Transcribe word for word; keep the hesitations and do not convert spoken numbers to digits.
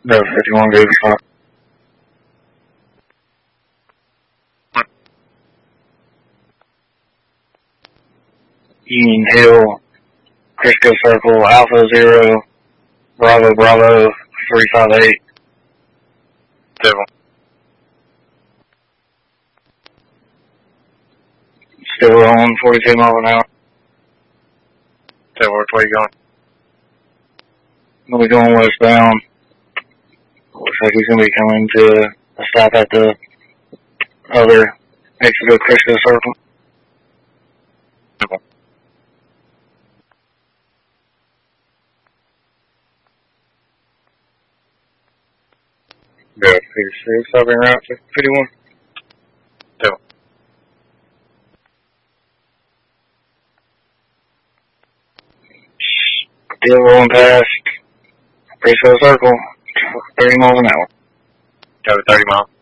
No, fifty-one goes to front. Union Hill, Crisco Circle, Alpha Zero, Bravo Bravo, three five eight. Devil. Still rolling, forty-two miles an hour. Devil, which way you going? We'll be going westbound. Looks like he's going to be coming to a stop at the other Mexico Crisco Circle. Devil. Yeah, fifty-six, stopping route fifty-one. Devil. Still rolling past Crisco Circle, thirty miles an hour. Got it, thirty miles.